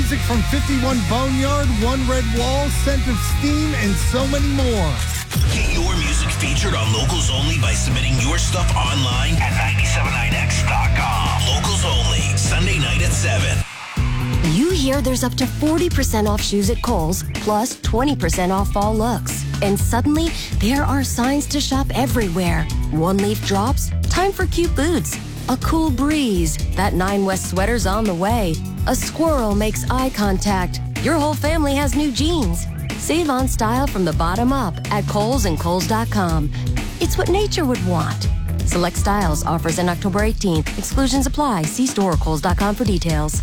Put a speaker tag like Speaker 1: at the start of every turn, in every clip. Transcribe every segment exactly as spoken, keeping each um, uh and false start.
Speaker 1: music from fifty-one Boneyard, One Red Wall, Scent of Steam, and so many more.
Speaker 2: Get your music featured on Locals Only by submitting your stuff online at nine seven nine x dot com. Locals Only, Sunday night at seven.
Speaker 3: You hear there's up to forty percent off shoes at Kohl's, plus twenty percent off fall looks. And suddenly, there are signs to shop everywhere. One leaf drops, time for cute boots. A cool breeze, that Nine West sweater's on the way. A squirrel makes eye contact. Your whole family has new jeans. Save on style from the bottom up at Kohl's and Kohl's dot com. It's what nature would want. Select styles, offers in October eighteenth. Exclusions apply. See store or Kohl's dot com for details.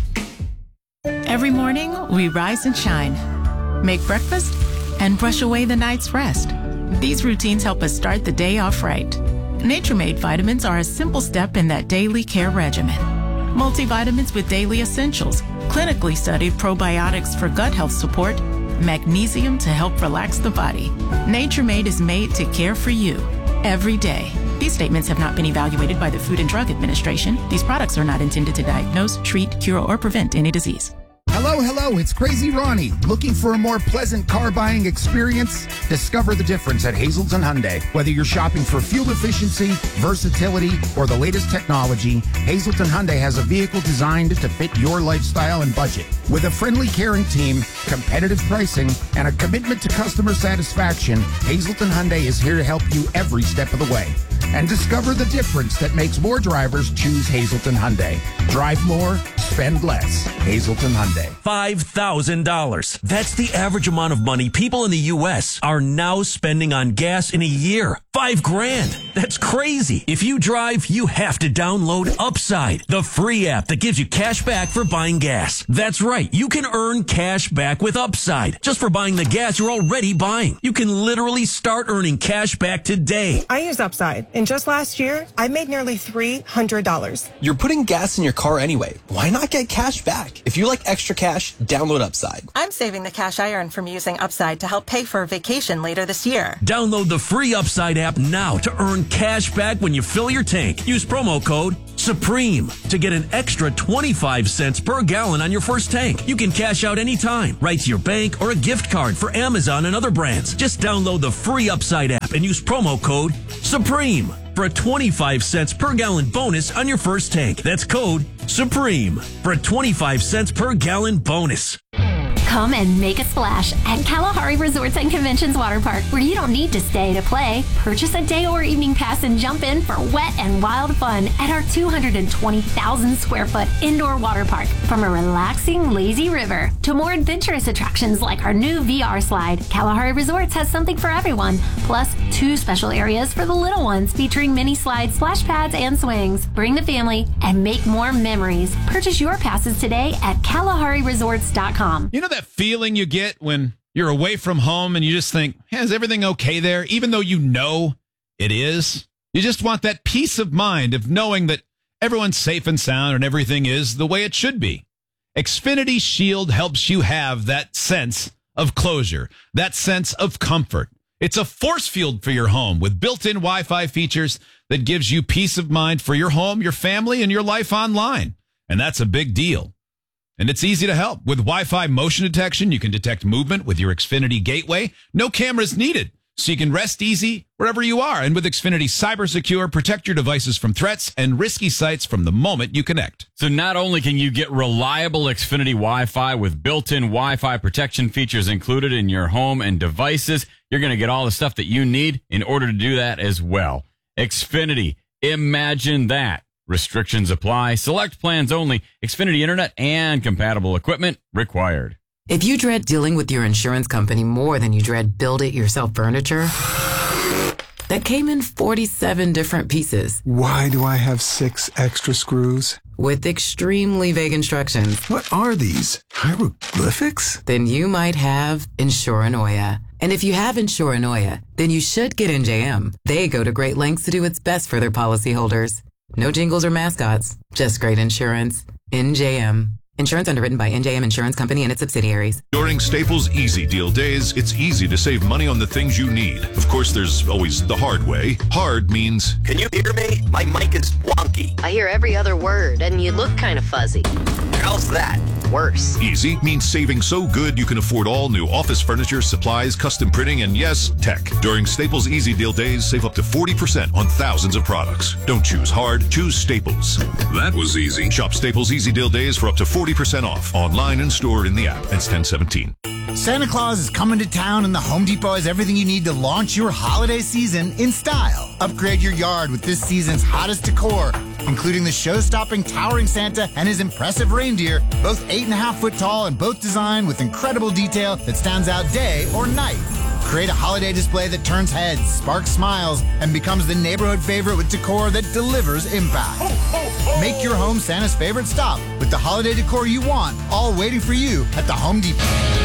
Speaker 4: Every morning, we rise and shine, make breakfast, and brush away the night's rest. These routines help us start the day off right. Nature Made vitamins are a simple step in that daily care regimen. Multivitamins with daily essentials, clinically studied probiotics for gut health support, magnesium to help relax the body. Nature Made is made to care for you every day. These statements have not been evaluated by the Food and Drug Administration. These products are not intended to diagnose, treat, cure, or prevent any disease.
Speaker 5: Hello, hello, it's Crazy Ronnie. Looking for a more pleasant car buying experience? Discover the difference at Hazleton Hyundai. Whether you're shopping for fuel efficiency, versatility, or the latest technology, Hazleton Hyundai has a vehicle designed to fit your lifestyle and budget. With a friendly, caring team, competitive pricing, and a commitment to customer satisfaction, Hazleton Hyundai is here to help you every step of the way. And discover the difference that makes more drivers choose Hazleton Hyundai. Drive more, spend less. Hazleton Hyundai.
Speaker 2: five thousand dollars. That's the average amount of money people in the U S are now spending on gas in a year. Five grand. That's crazy. If you drive, you have to download Upside, the free app that gives you cash back for buying gas. That's right. You can earn cash back with Upside just for buying the gas you're already buying. You can literally start earning cash back today.
Speaker 6: I use Upside, and just last year, I made nearly three hundred dollars.
Speaker 7: You're putting gas in your car anyway. Why not get cash back? If you like extra cash, download Upside.
Speaker 6: I'm saving the cash I earn from using Upside to help pay for a vacation later this year.
Speaker 2: Download the free Upside app now to earn cash back when you fill your tank. Use promo code SUPREME to get an extra twenty-five cents per gallon on your first tank. You can cash out anytime, right to your bank or a gift card for Amazon and other brands. Just download the free Upside app and use promo code SUPREME for a twenty-five cents per gallon bonus on your first tank. That's code SUPREME for a twenty-five cents per gallon bonus.
Speaker 8: Come and make a splash at Kalahari Resorts and Conventions Water Park, where you don't need to stay to play. Purchase a day or evening pass and jump in for wet and wild fun at our two hundred twenty thousand square foot indoor water park. From a relaxing, lazy river to more adventurous attractions like our new V R slide, Kalahari Resorts has something for everyone. Plus, two special areas for the little ones featuring mini slides, splash pads, and swings. Bring the family and make more memories. Purchase your passes today at Kalahari Resorts dot com.
Speaker 9: You know that feeling you get when you're away from home and you just think, hey, is everything okay there? Even though you know it is. You just want that peace of mind of knowing that everyone's safe and sound and everything is the way it should be. Xfinity Shield helps you have that sense of closure, that sense of comfort. It's a force field for your home with built-in Wi-Fi features that gives you peace of mind for your home, your family, and your life online. And that's a big deal. And it's easy to help. With Wi-Fi motion detection, you can detect movement with your Xfinity gateway. No cameras needed, so you can rest easy wherever you are. And with Xfinity Cyber Secure, protect your devices from threats and risky sites from the moment you connect.
Speaker 10: So not only can you get reliable Xfinity Wi-Fi with built-in Wi-Fi protection features included in your home and devices, you're going to get all the stuff that you need in order to do that as well. Xfinity, imagine that. Restrictions apply. Select plans only. Xfinity Internet and compatible equipment required.
Speaker 11: If you dread dealing with your insurance company more than you dread build-it-yourself furniture, that came in forty-seven different pieces.
Speaker 12: Why do I have six extra screws?
Speaker 11: With extremely vague instructions.
Speaker 12: What are these? Hieroglyphics?
Speaker 11: Then you might have Insuranoia. And if you have Insuranoia, then you should get N J M. They go to great lengths to do what's best for their policyholders. No jingles or mascots, just great insurance. N J M. Insurance underwritten by N J M Insurance Company and its subsidiaries.
Speaker 13: During Staples Easy Deal days, it's easy to save money on the things you need. Of course, there's always the hard way. Hard means...
Speaker 14: Can you hear me? My mic is wonky.
Speaker 15: I hear every other word, and you look kind of fuzzy.
Speaker 14: How's that? Worse.
Speaker 13: Easy means saving so good you can afford all new office furniture, supplies, custom printing, and yes, tech. During Staples Easy Deal Days, save up to forty percent on thousands of products. Don't choose hard, choose Staples. That was easy. Shop Staples Easy Deal Days for up to forty percent off, online and store in the app. It's ten seventeen.
Speaker 15: Santa Claus is coming to town, and the Home Depot has everything you need to launch your holiday season in style. Upgrade your yard with this season's hottest decor, including the show-stopping towering Santa and his impressive reindeer, both eight and a half foot tall and both designed with incredible detail that stands out day or night. Create a holiday display that turns heads, sparks smiles, and becomes the neighborhood favorite with decor that delivers impact. Make your home Santa's favorite stop with the holiday decor you want, all waiting for you at the Home Depot.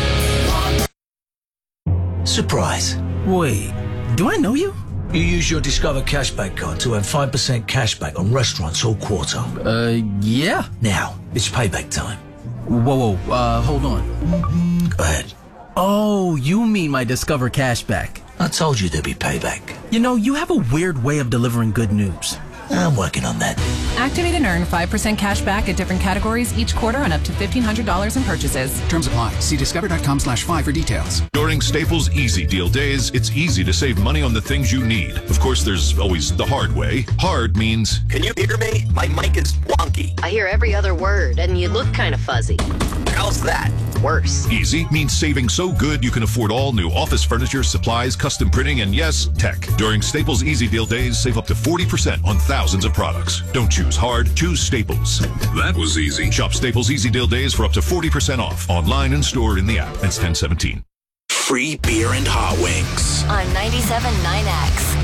Speaker 16: Surprise. Wait, do I know you? You use your Discover Cashback card to earn five percent cashback on restaurants all quarter.
Speaker 17: Uh, yeah.
Speaker 16: Now, it's payback time.
Speaker 17: Whoa, whoa, uh, hold on.
Speaker 16: Go ahead.
Speaker 17: Oh, you mean my Discover Cashback.
Speaker 16: I told you there'd be payback.
Speaker 17: You know, you have a weird way of delivering good news.
Speaker 16: I'm working on that.
Speaker 18: Activate and earn five percent cash back at different categories each quarter on up to fifteen hundred dollars in purchases.
Speaker 19: Terms apply. See discover.com slash five for details.
Speaker 13: During Staples Easy Deal Days, it's easy to save money on the things you need. Of course, there's always the hard way. Hard means...
Speaker 14: Can you hear me? My mic is wonky.
Speaker 20: I hear every other word, and you look kind of fuzzy.
Speaker 14: How's that?
Speaker 20: Worse.
Speaker 13: Easy means saving so good you can afford all new office furniture, supplies, custom printing, and yes, tech. During Staples Easy Deal Days, save up to forty percent on thousands of products. Don't choose hard, choose Staples. That was easy. Shop Staples Easy Deal Days for up to forty percent off, online and store in the app. That's ten seventeen.
Speaker 12: Free beer and hot wings.
Speaker 3: On ninety-seven point nine X.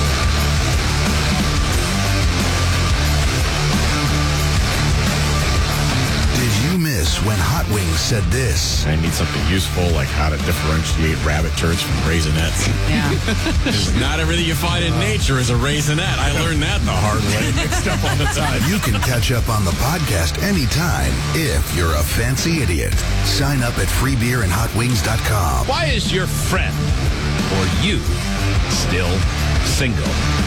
Speaker 12: Did you miss when Hot Wings said this?
Speaker 21: I need something useful, like how to differentiate rabbit turds from raisinets.
Speaker 10: Yeah. Not everything you find in nature is a raisinette. I learned that the hard way. Mixed up all the time.
Speaker 12: You can catch up on the podcast anytime if you're a fancy idiot. Sign up at free beer and hot wings dot com.
Speaker 9: Why is your friend or you still single?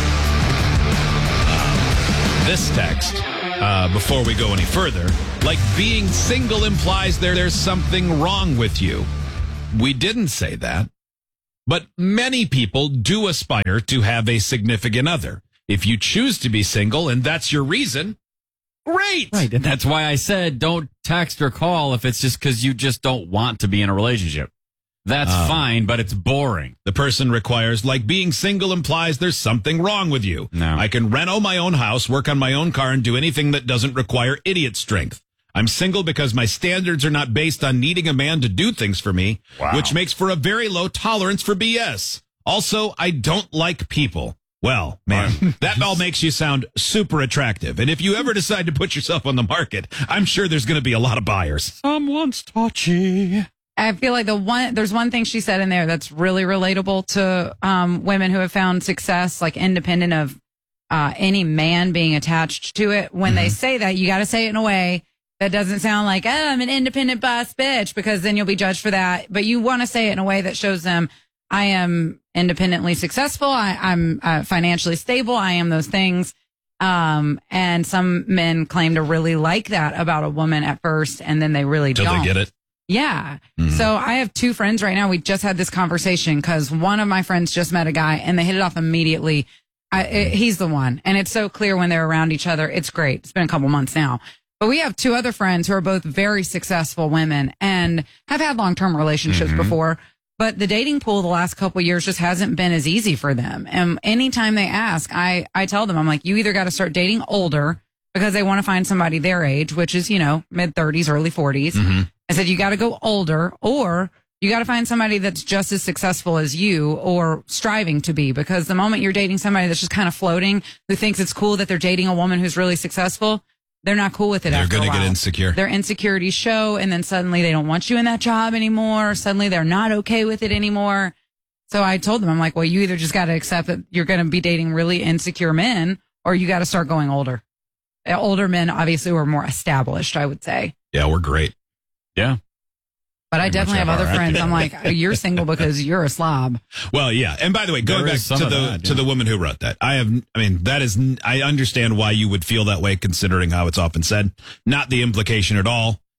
Speaker 9: Uh, this text, uh, before we go any further, like being single implies there, there's something wrong with you. We didn't say that, but many people do aspire to have a significant other. If you choose to be single and that's your reason, great.
Speaker 10: Right, and that's why I said don't text or call if it's just because you just don't want to be in a relationship. That's
Speaker 9: Um,
Speaker 10: fine, but it's boring.
Speaker 9: The person requires, like being single implies there's something wrong with you.
Speaker 10: No.
Speaker 9: I can reno my own house, work on my own car, and do anything that doesn't require idiot strength. I'm single because my standards are not based on needing a man to do things for me,
Speaker 10: Wow.
Speaker 9: which makes for a very low tolerance for B S. Also, I don't like people. Well, man, that all makes you sound super attractive. And if you ever decide to put yourself on the market, I'm sure there's going to be a lot of buyers.
Speaker 10: Someone's touchy.
Speaker 22: I feel like the one there's one thing she said in there that's really relatable to um, women who have found success, like independent of uh, any man being attached to it. When they say that, you got to say it in a way that doesn't sound like, oh, I'm an independent boss bitch, because then you'll be judged for that. But you want to say it in a way that shows them, I am independently successful. I, I'm uh, financially stable. I am those things. Um, and some men claim to really like that about a woman at first, and then they really
Speaker 9: Till
Speaker 22: don't.
Speaker 9: they get it.
Speaker 22: Yeah.
Speaker 9: Mhm.
Speaker 22: So I have two friends right now. We just had this conversation because one of my friends just met a guy and they hit it off immediately. I, it, he's the one. And it's so clear when they're around each other. It's great. It's been a couple months now. But we have two other friends who are both very successful women and have had long-term relationships
Speaker 23: Mhm.
Speaker 22: before. But the dating pool the last couple of years just hasn't been as easy for them. And anytime they ask, I, I tell them, I'm like, you either got to start dating older because they want to find somebody their age, which is, you know, mid thirties, early forties.
Speaker 9: Mhm.
Speaker 22: I said, you got to go older, or you got to find somebody that's just as successful as you or striving to be, because the moment you're dating somebody that's just kind of floating, who thinks it's cool that they're dating a woman who's really successful, they're not cool with it.
Speaker 9: They're
Speaker 22: after
Speaker 9: going
Speaker 22: a
Speaker 9: to get
Speaker 22: while.
Speaker 9: insecure.
Speaker 22: Their insecurities show, and then suddenly they don't want you in that job anymore. Suddenly they're not okay with it anymore. So I told them, I'm like, well, you either just got to accept that you're going to be dating really insecure men, or you got to start going older. Uh, Older men, obviously, who are more established, I would say.
Speaker 9: Yeah, we're great.
Speaker 10: Yeah.
Speaker 22: But I
Speaker 9: Pretty
Speaker 22: definitely
Speaker 9: much
Speaker 22: have other
Speaker 9: have our
Speaker 22: friends.
Speaker 9: act.
Speaker 22: I'm like, you're single because you're a slob.
Speaker 9: Well, yeah. And by the way, going
Speaker 10: There
Speaker 9: back
Speaker 10: is some
Speaker 9: to
Speaker 10: of
Speaker 9: the
Speaker 10: that,
Speaker 9: to
Speaker 10: yeah.
Speaker 9: the woman who wrote that, I have, I mean, that is, I understand why you would feel that way, considering how it's often said. Not the implication at all.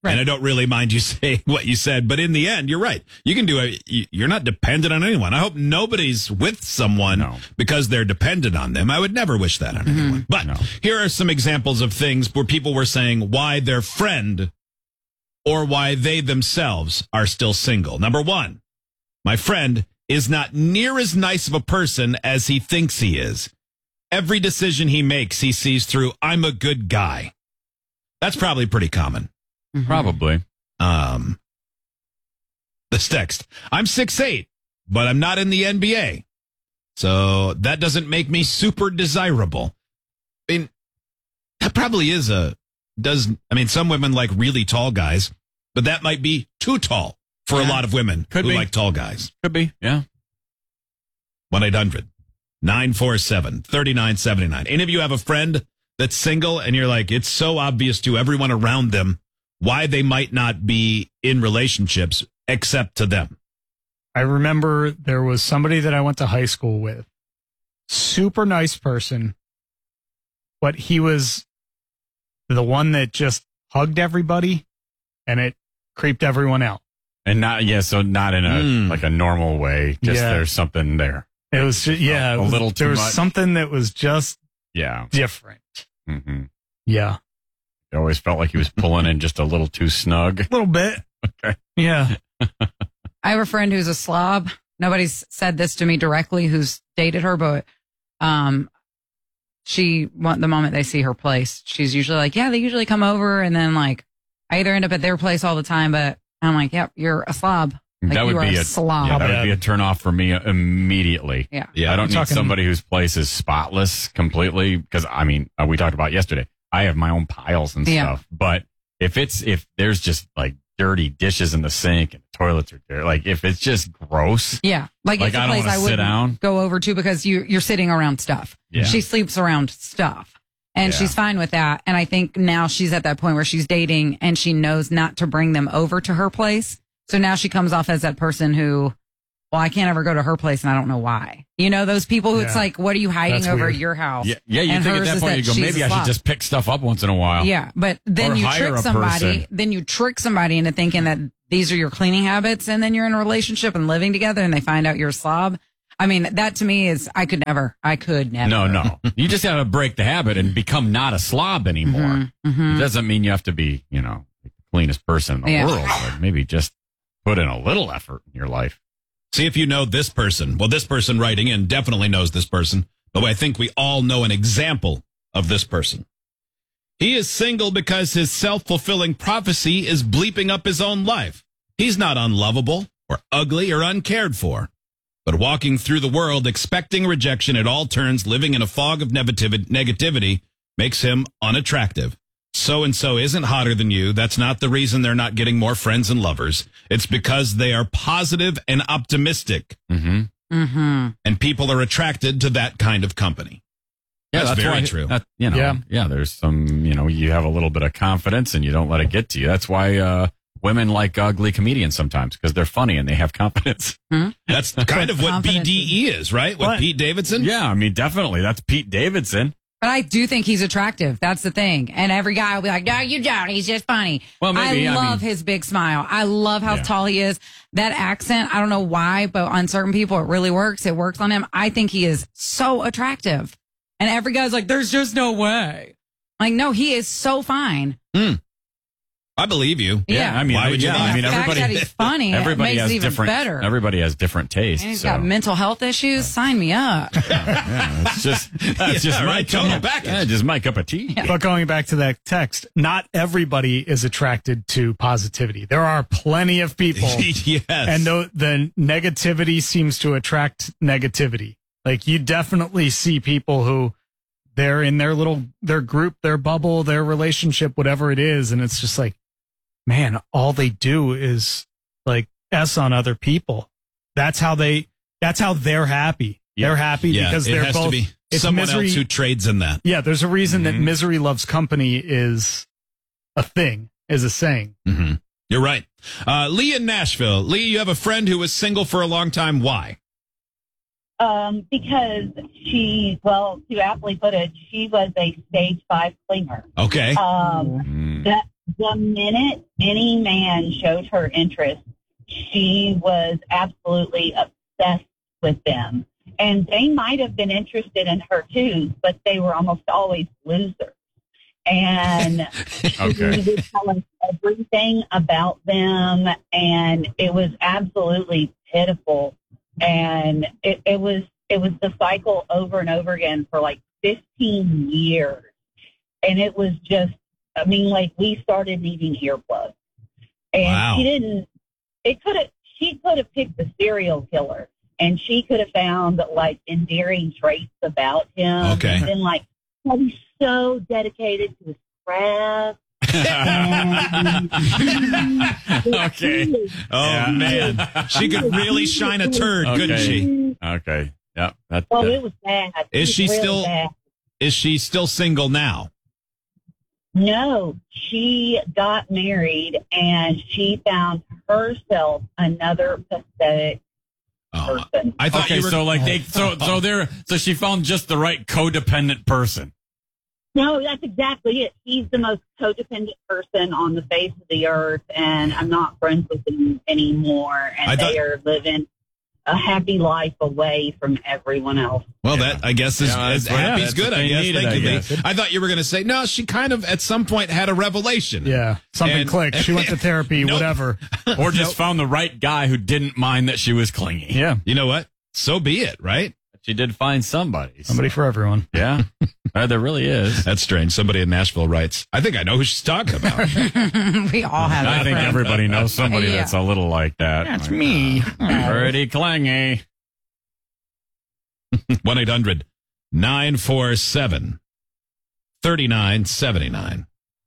Speaker 9: And I don't really mind you saying what you said, but in the end, you're right. You can do it. You're not dependent on anyone. I hope nobody's with someone no. because they're dependent on them. I would never wish that on mm-hmm. anyone. But no. here are some examples of things where people were saying why their friend or why they themselves are still single. Number one, my friend is not near as nice of a person as he thinks he is. Every decision he makes, he sees through, I'm a good guy. That's probably pretty common.
Speaker 10: Mm-hmm. Probably.
Speaker 9: Um, this text. I'm six eight, but I'm not in the N B A. So that doesn't make me super desirable. I mean, that probably is a, does, I mean, some women like really tall guys, but that might be too tall for yeah. a lot of women Could who be. like tall guys.
Speaker 10: Could be, yeah.
Speaker 9: one eight hundred nine four seven three nine seven nine. Any of you have a friend that's single and you're like, it's so obvious to everyone around them why they might not be in relationships except to them?
Speaker 1: I remember there was somebody that I went to high school with. Super nice person, but he was the one that just hugged everybody and it creeped everyone out.
Speaker 10: And not, yeah, so not in a, mm. like a normal way. Just
Speaker 1: yeah.
Speaker 10: there's something there.
Speaker 1: It was, just, yeah,
Speaker 10: a,
Speaker 1: it was,
Speaker 10: a little too
Speaker 1: there was
Speaker 10: much.
Speaker 1: something that was just
Speaker 10: yeah.
Speaker 1: different.
Speaker 10: Mm-hmm.
Speaker 1: Yeah.
Speaker 10: It always felt like he was pulling in just a little too snug.
Speaker 1: A little bit.
Speaker 10: Okay.
Speaker 1: Yeah.
Speaker 22: I have a friend who's a slob. Nobody's said this to me directly who's dated her, but um, she, the moment they see her place, she's usually like, yeah, they usually come over. And then like, I either end up at their place all the time, but I'm like, yep, you're a slob. Like,
Speaker 10: that would be a, a
Speaker 22: slob.
Speaker 10: Yeah, that would be a turn off for me immediately.
Speaker 22: Yeah.
Speaker 10: Yeah. I don't need talking, somebody whose place is spotless completely because, I mean, uh, we talked about yesterday. I have my own piles and
Speaker 22: yeah.
Speaker 10: stuff. But if it's, if there's just like dirty dishes in the sink and the toilets are dirty, like if it's just gross.
Speaker 22: Yeah. Like,
Speaker 10: like
Speaker 22: it's a
Speaker 10: I
Speaker 22: place I
Speaker 10: sit
Speaker 22: wouldn't
Speaker 10: down.
Speaker 22: go over to because you, you're sitting around stuff.
Speaker 10: Yeah.
Speaker 22: She sleeps around stuff. And
Speaker 10: Yeah.
Speaker 22: she's fine with that. And I think now she's at that point where she's dating and she knows not to bring them over to her place. So now she comes off as that person who, well, I can't ever go to her place and I don't know why. You know, those people who it's
Speaker 10: Yeah.
Speaker 22: like, what are you hiding
Speaker 10: That's
Speaker 22: over
Speaker 10: weird.
Speaker 22: at your house?
Speaker 10: Yeah, yeah you
Speaker 22: And
Speaker 10: think at
Speaker 22: hers
Speaker 10: that
Speaker 22: is
Speaker 10: point, you go,
Speaker 22: she's
Speaker 10: maybe
Speaker 22: a
Speaker 10: I should
Speaker 22: slob.
Speaker 10: just pick stuff up once in a while.
Speaker 22: Yeah, but then
Speaker 10: Or
Speaker 22: you
Speaker 10: hire
Speaker 22: trick
Speaker 10: a
Speaker 22: somebody,
Speaker 10: person.
Speaker 22: then you trick somebody into thinking that these are your cleaning habits and then you're in a relationship and living together and they find out you're a slob. I mean, that to me is, I could never, I could never.
Speaker 10: No, no. You just got to break the habit and become not a slob anymore.
Speaker 22: Mm-hmm, mm-hmm.
Speaker 10: It doesn't mean you have to be, you know, the cleanest person in the
Speaker 22: Yeah.
Speaker 10: world, but maybe just put in a little effort in your life.
Speaker 9: See if you know this person. Well, this person writing in definitely knows this person, but I think we all know an example of this person. He is single because his self-fulfilling prophecy is bleeping up his own life. He's not unlovable or ugly or uncared for, but walking through the world expecting rejection at all turns, living in a fog of negativ- negativity makes him unattractive. So-and-so isn't hotter than you. That's not the reason they're not getting more friends and lovers. It's because they are positive and optimistic.
Speaker 10: Mm-hmm.
Speaker 22: Mm-hmm.
Speaker 9: And people are attracted to that kind of company.
Speaker 10: Yeah,
Speaker 9: that's,
Speaker 10: that's
Speaker 9: very
Speaker 10: why,
Speaker 9: true.
Speaker 10: That, you know,
Speaker 9: Yeah.
Speaker 10: yeah. There's some, you know, you have a little bit of confidence and you don't let it get to you. That's why uh, women like ugly comedians sometimes because they're funny and they have confidence.
Speaker 22: Hmm?
Speaker 9: That's kind of what B D E is, right? With
Speaker 10: What?
Speaker 9: Pete Davidson?
Speaker 10: Yeah, I mean, definitely. That's Pete Davidson.
Speaker 22: But I do think he's attractive. That's the thing. And every guy will be like, no, you don't. He's just funny.
Speaker 10: Well, maybe,
Speaker 22: I
Speaker 10: I
Speaker 22: love
Speaker 10: mean-
Speaker 22: his big smile. I love how
Speaker 10: Yeah.
Speaker 22: tall he is. That accent, I don't know why, but on certain people, it really works. It works on him. I think he is so attractive. And every guy's like, there's just no way. Like, no, he is so fine.
Speaker 9: Hmm. I believe you.
Speaker 22: Yeah.
Speaker 10: I mean,
Speaker 9: Why would you
Speaker 10: yeah,
Speaker 9: not?
Speaker 10: I mean,
Speaker 22: The fact
Speaker 10: everybody,
Speaker 22: that he's funny, it
Speaker 10: everybody
Speaker 22: makes
Speaker 10: has
Speaker 22: it even
Speaker 10: different,
Speaker 22: better.
Speaker 10: Everybody has different tastes.
Speaker 22: And he's
Speaker 10: so.
Speaker 22: got mental health issues. Sign me up.
Speaker 10: Yeah, it's just, that's
Speaker 9: Yeah,
Speaker 10: just my
Speaker 9: right, total
Speaker 10: cup.
Speaker 9: package.
Speaker 10: Yeah, just my cup of tea.
Speaker 1: But going back to that text, not everybody is attracted to positivity. There are plenty of people.
Speaker 9: Yes.
Speaker 1: And the, the negativity seems to attract negativity. Like you definitely see people who they're in their little, their group, their bubble, their relationship, whatever it is. And it's just like, man, all they do is like S on other people. That's how they, that's how they're happy.
Speaker 9: Yeah.
Speaker 1: They're happy
Speaker 9: Yeah,
Speaker 1: because
Speaker 9: it
Speaker 1: they're
Speaker 9: has
Speaker 1: both.
Speaker 9: to be
Speaker 1: it's
Speaker 9: someone
Speaker 1: misery-
Speaker 9: else who trades in that.
Speaker 1: Yeah, there's a reason that
Speaker 9: Mhm.
Speaker 1: misery loves company is a thing, is a saying.
Speaker 9: Mm-hmm. You're right. Uh, Lee in Nashville. Lee, you have a friend who was single for a long time. Why?
Speaker 4: Um, because she, well, to aptly put it, she was a stage five clinger.
Speaker 9: Okay.
Speaker 4: Um, that the minute any man showed her interest, she was absolutely obsessed with them. And they might have been interested in her too, but they were almost always losers. And
Speaker 10: Okay.
Speaker 4: she would tell us everything about them, and it was absolutely pitiful. And it, it was it was the cycle over and over again for like fifteen years. And it was just, I mean, like we started needing earplugs. And
Speaker 9: Wow.
Speaker 4: she didn't, it could have, she could have picked the serial killer, and she could have found like endearing traits about him.
Speaker 9: Okay.
Speaker 4: And been like, oh, he's so dedicated to his craft.
Speaker 10: Okay.
Speaker 9: Oh,
Speaker 10: Yeah.
Speaker 9: man. She could really shine a turd, couldn't
Speaker 10: Okay.
Speaker 9: she?
Speaker 10: Okay. Yeah. That,
Speaker 4: Oh,
Speaker 10: that-
Speaker 4: it was bad. It
Speaker 9: Is
Speaker 4: was
Speaker 9: she
Speaker 4: really
Speaker 9: still
Speaker 4: bad.
Speaker 9: is she still single now?
Speaker 4: No, she got married and she found herself another pathetic person.
Speaker 9: I thought
Speaker 10: okay,
Speaker 9: you were
Speaker 10: so like they so so there so she found just the right codependent person.
Speaker 4: No, that's exactly it. He's the most codependent person on the face of the earth, and I'm not friends with him anymore. And
Speaker 9: I thought-
Speaker 4: they are living a happy life away from everyone else.
Speaker 9: Well, that I guess is,
Speaker 10: Yeah,
Speaker 9: is
Speaker 10: that's what- yeah,
Speaker 9: happy's
Speaker 10: that's
Speaker 9: good.
Speaker 10: what
Speaker 9: I
Speaker 10: they
Speaker 9: guess.
Speaker 10: needed,
Speaker 9: Thank
Speaker 10: I
Speaker 9: you, Lee.
Speaker 10: guess.
Speaker 9: I thought you were going to say no. She kind of at some point had a revelation.
Speaker 1: Yeah, something
Speaker 9: And-
Speaker 1: clicked. She went to therapy,
Speaker 9: Nope.
Speaker 1: whatever.
Speaker 10: Or just found the right guy who didn't mind that she was clingy.
Speaker 1: Yeah,
Speaker 9: You know what? So be it, right?
Speaker 10: She did find somebody.
Speaker 1: somebody for everyone.
Speaker 10: Yeah. Uh, there really is.
Speaker 9: That's strange. Somebody in Nashville writes, I think I know who she's talking about.
Speaker 22: We all have
Speaker 10: I
Speaker 22: that
Speaker 10: think
Speaker 22: friend.
Speaker 10: everybody knows somebody
Speaker 22: Yeah.
Speaker 10: that's a little like that.
Speaker 1: That's
Speaker 10: Like,
Speaker 1: me.
Speaker 10: uh, Pretty clingy.
Speaker 9: one eight hundred nine four seven three nine seven nine.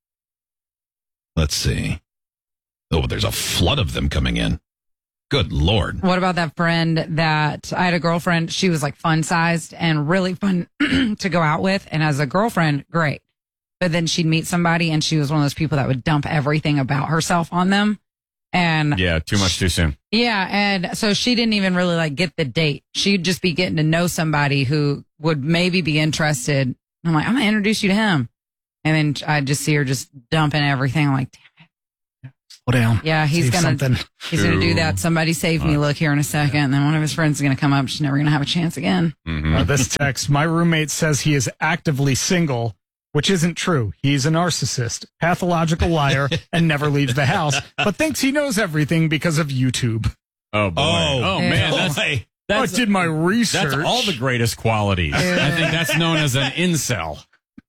Speaker 9: Let's see. Oh, there's a flood of them coming in. Good Lord.
Speaker 22: What about that friend that I had a girlfriend? She was like fun sized and really fun to go out with. And as a girlfriend, great. But then she'd meet somebody and she was one of those people that would dump everything about herself on them. And
Speaker 10: Yeah, too much too soon.
Speaker 22: yeah. And so she didn't even really like get the date. She'd just be getting to know somebody who would maybe be interested. I'm like, I'm going to introduce you to him. And then I'd just see her just dumping everything. I'm like, damn,
Speaker 1: Slow down.
Speaker 22: yeah, he's
Speaker 1: Save
Speaker 22: going to,
Speaker 1: something.
Speaker 22: he's going to do that. Somebody save me look here in a second. And then one of his friends is going to come up. She's never going to have a chance again.
Speaker 10: Mm-hmm.
Speaker 1: Uh, this text, my roommate says he is actively single, which isn't true. He's a narcissist, pathological liar, and never leaves the house, but thinks he knows everything because of YouTube.
Speaker 10: Oh, boy.
Speaker 9: Oh,
Speaker 10: Oh, man.
Speaker 9: boy.
Speaker 10: That's,
Speaker 1: I
Speaker 10: that's,
Speaker 1: did my research.
Speaker 10: that's all the greatest qualities. I think that's known as an incel.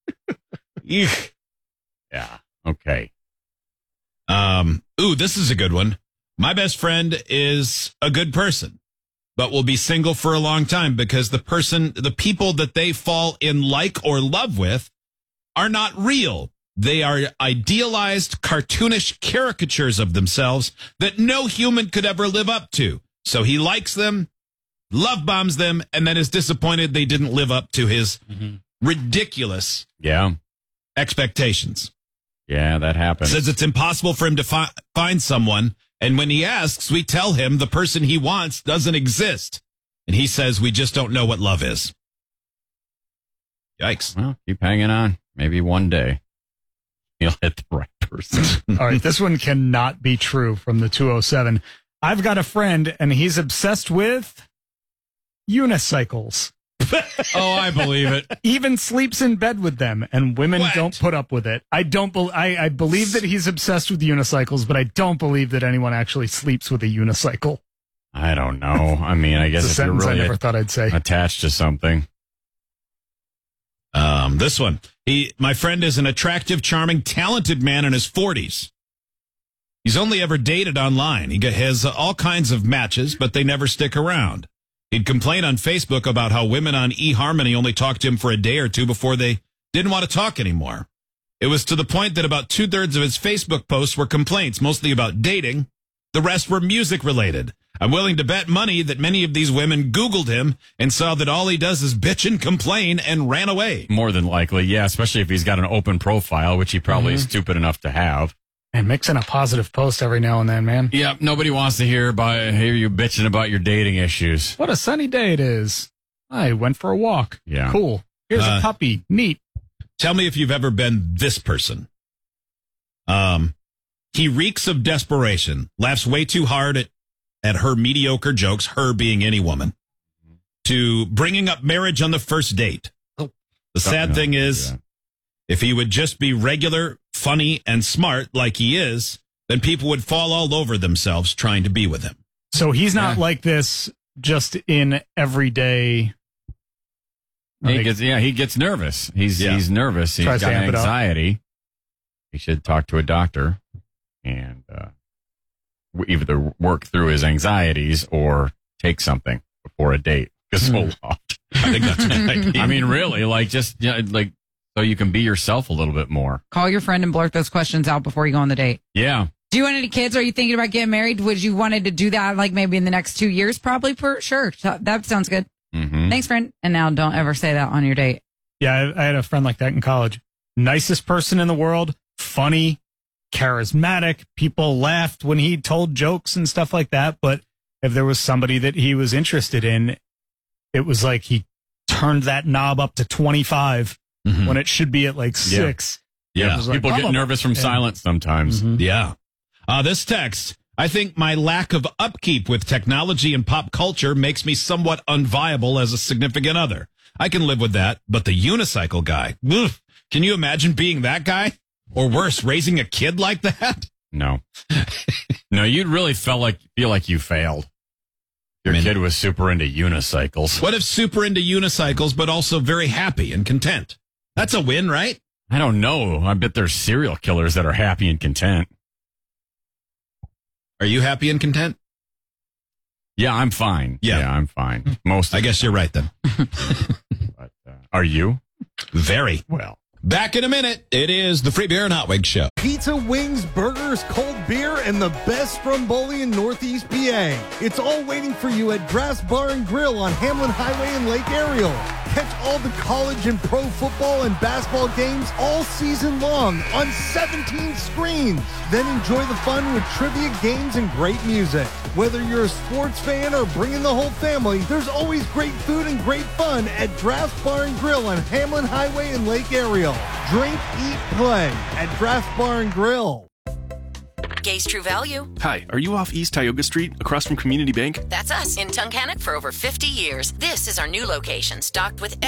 Speaker 10: Eek. Yeah. Okay.
Speaker 9: Um, ooh, this is a good one. My best friend is a good person, but will be single for a long time because the person, the people that they fall in like or love with are not real. They are idealized, cartoonish caricatures of themselves that no human could ever live up to. So he likes them, love bombs them, and then is disappointed they didn't live up to his ridiculous
Speaker 10: Yeah.
Speaker 9: expectations.
Speaker 10: Yeah, that happens.
Speaker 9: Says it's impossible for him to fi- find someone. And when he asks, we tell him the person he wants doesn't exist. And he says, we just don't know what love is. Yikes.
Speaker 10: Well, keep hanging on. Maybe one day you'll hit the right person.
Speaker 1: All right, this one cannot be true from the two oh seven. I've got a friend, and he's obsessed with unicycles.
Speaker 10: Oh, I believe it.
Speaker 1: Even sleeps in bed with them, and women
Speaker 9: What?
Speaker 1: don't put up with it. I don't. Be- I, I believe that he's obsessed with unicycles, but I don't believe that anyone actually sleeps with a unicycle.
Speaker 10: I don't know. I mean, I guess
Speaker 1: It's a
Speaker 10: if you're
Speaker 1: sentence I
Speaker 10: really
Speaker 1: never thought I'd say.
Speaker 10: attached to something.
Speaker 9: Um, this one. He, my friend is an attractive, charming, talented man in his forties. He's only ever dated online. He has all kinds of matches, but they never stick around. He'd complain on Facebook about how women on eHarmony only talk to him for a day or two before they didn't want to talk anymore. It was to the point that about two-thirds of his Facebook posts were complaints, mostly about dating. The rest were music related. I'm willing to bet money that many of these women Googled him and saw that all he does is bitch and complain and ran away.
Speaker 10: More than likely, yeah, especially if he's got an open profile, which he probably is stupid enough to have.
Speaker 1: And mixing a positive post every now and then, man.
Speaker 10: Yep, nobody wants to hear about hear you bitching about your dating issues.
Speaker 1: What a sunny day it is. I went for a walk.
Speaker 10: Yeah.
Speaker 1: Cool. Here's
Speaker 9: Uh,
Speaker 1: a puppy. Neat.
Speaker 9: Tell me if you've ever been this person. Um, he reeks of desperation, laughs way too hard at, at her mediocre jokes, her being any woman, to bringing up marriage on the first date.
Speaker 21: Oh.
Speaker 9: The sad
Speaker 10: No,
Speaker 9: thing is,
Speaker 10: yeah.
Speaker 9: if he would just be regular, funny, and smart like he is, then people would fall all over themselves trying to be with him.
Speaker 1: So he's not
Speaker 10: Yeah.
Speaker 1: like this just in everyday.
Speaker 10: He
Speaker 1: like-
Speaker 10: gets, yeah, he gets nervous. He's
Speaker 9: Yeah.
Speaker 10: he's nervous. He's
Speaker 1: Tries to
Speaker 10: got
Speaker 1: amp it up.
Speaker 10: anxiety. He should talk to a doctor and uh, w- either work through his anxieties or take something before a date. Because so long.
Speaker 9: I think that's a good idea.
Speaker 10: I mean, really, like just you know, like so you can be yourself a little bit more.
Speaker 22: Call your friend and blurt those questions out before you go on the date.
Speaker 10: Yeah.
Speaker 22: Do you want any kids? Are you thinking about getting married? Would you wanted to do that like maybe in the next two years? Probably for sure. So that sounds good.
Speaker 10: Mm-hmm.
Speaker 22: Thanks, friend. And now don't ever say that on your date.
Speaker 1: Yeah, I, I had a friend like that in college. Nicest person in the world, funny, charismatic. People laughed when he told jokes and stuff like that. But if there was somebody that he was interested in, it was like he turned that knob up to twenty-five
Speaker 9: Mhm.
Speaker 1: when it should be at like six.
Speaker 9: Yeah.
Speaker 1: It was like,
Speaker 10: People get
Speaker 1: oh,
Speaker 10: nervous from
Speaker 1: yeah.
Speaker 10: silence sometimes.
Speaker 1: Mhm.
Speaker 9: Yeah. Uh, this text, I think my lack of upkeep with technology and pop culture makes me somewhat unviable as a significant other. I can live with that, but the unicycle guy, ugh, can you imagine being that guy? Or worse, raising a kid like that?
Speaker 10: No. No, you'd really felt like feel like you failed. Your
Speaker 9: I mean-
Speaker 10: kid was super into unicycles.
Speaker 9: What if super into unicycles, but also very happy and content? That's a win, right?
Speaker 10: I don't know. I bet there's serial killers that are happy and content.
Speaker 9: Are you happy and content?
Speaker 10: Yeah, I'm fine.
Speaker 9: Yeah.
Speaker 10: I'm fine. Most of
Speaker 9: I guess you're right then.
Speaker 10: But, uh, are you?
Speaker 9: Very.
Speaker 10: Well.
Speaker 9: Back in a minute. It is the Free Beer and Hot Wings Show.
Speaker 5: Pizza, wings, burgers, cold beer, and the best Stromboli in Northeast P A. It's all waiting for you at Draft Bar and Grill on Hamlin Highway in Lake Ariel. Catch all the college and pro football and basketball games all season long on seventeen screens. Then enjoy the fun with trivia games and great music. Whether you're a sports fan or bringing the whole family, there's always great food and great fun at Draft Bar and Grill on Hamlin Highway in Lake Ariel. Drink, eat, play at Draft Bar and Grill.
Speaker 7: Gay's True Value.
Speaker 23: Hi, are you off East Tioga Street across from Community Bank?
Speaker 7: That's us in Tunkhannock for over fifty years. This is our new location, stocked with